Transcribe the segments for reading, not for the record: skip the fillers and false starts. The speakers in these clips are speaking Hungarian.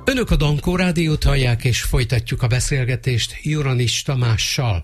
Önök a Dankó Rádiót hallják, és folytatjuk a beszélgetést Juranics Tamással.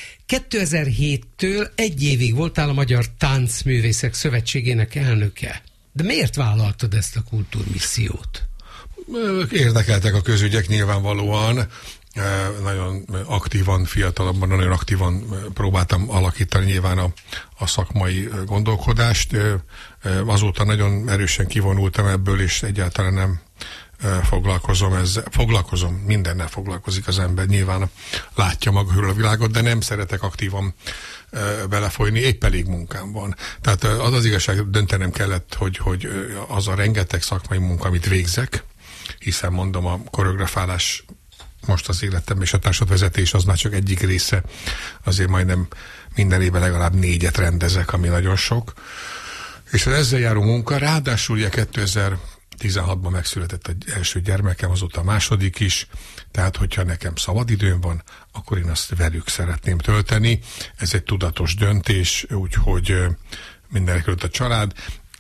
2007-től egy évig voltál a Magyar Táncművészek Szövetségének elnöke. De miért vállaltad ezt a kultúrmissziót? Érdekeltek a közügyek nyilvánvalóan. Nagyon aktívan, fiatalabban, nagyon aktívan próbáltam alakítani nyilván a szakmai gondolkodást. Azóta nagyon erősen kivonultam ebből, és egyáltalán nem foglalkozom ezzel. Mindennel foglalkozik az ember, nyilván látja maga körül a világot, de nem szeretek aktívan belefolyni, épp elég munkám van. Tehát az igazság, döntenem kellett, hogy az a rengeteg szakmai munka, amit végzek, hiszen mondom, a koreografálás most az életem és a társadalomvezetés az már csak egyik része, azért majdnem minden évben legalább 4-et rendezek, ami nagyon sok. És az ezzel járó munka, ráadásul ugye 2016-ban megszületett egy első gyermekem, azóta a második is, tehát hogyha nekem szabadidőm van, akkor én azt velük szeretném tölteni. Ez egy tudatos döntés, úgyhogy mindenekelőtt a család.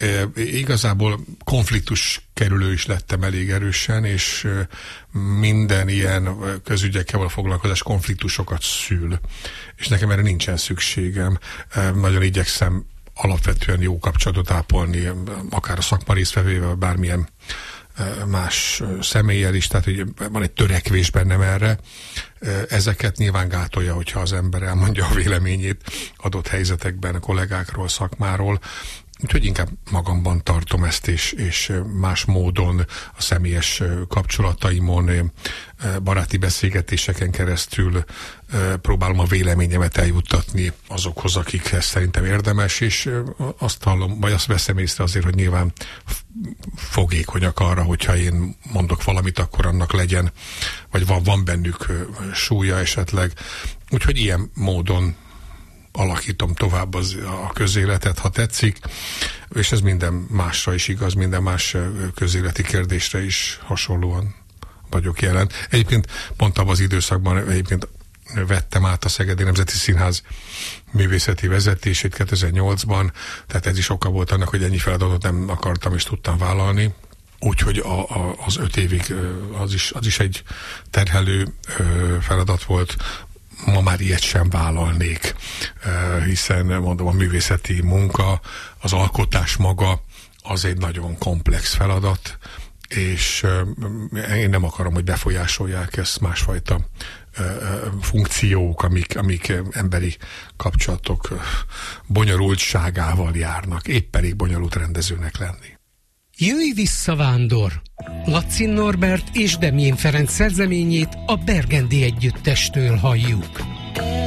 Igazából konfliktus kerülő is lettem elég erősen, és minden ilyen közügyekkel való foglalkozás konfliktusokat szül. És nekem erre nincsen szükségem. Nagyon igyekszem alapvetően jó kapcsolatot ápolni, akár a szakma résztvevővel, bármilyen más személlyel is, tehát hogy van egy törekvés bennem erre. Ezeket nyilván gátolja, hogyha az ember elmondja a véleményét adott helyzetekben a kollégákról, szakmáról. Úgyhogy inkább magamban tartom ezt, és más módon a személyes kapcsolataimon, baráti beszélgetéseken keresztül próbálom a véleményemet eljuttatni azokhoz, akikhez szerintem érdemes, és azt hallom, vagy azt veszem észre azért, hogy nyilván fogékonyak arra, hogyha én mondok valamit, akkor annak legyen, vagy van bennük súlya esetleg. Úgyhogy ilyen módon alakítom tovább a közéletet, ha tetszik, és ez minden másra is igaz, minden más közéleti kérdésre is hasonlóan vagyok jelen. Egyébként pont abban az időszakban vettem át a Szegedi Nemzeti Színház művészeti vezetését 2008-ban, tehát ez is oka volt annak, hogy ennyi feladatot nem akartam és tudtam vállalni. Úgyhogy az 5 évig az is egy terhelő feladat volt. Ma már ilyet sem vállalnék, hiszen mondom, a művészeti munka, az alkotás maga az egy nagyon komplex feladat, és én nem akarom, hogy befolyásolják ezt másfajta funkciók, amik emberi kapcsolatok bonyolultságával járnak. Épp elég bonyolult rendezőnek lenni. Jöjj vissza, Vándor! Laci Norbert és Demjén Ferenc szerzeményét a Bergendi Együttestől halljuk.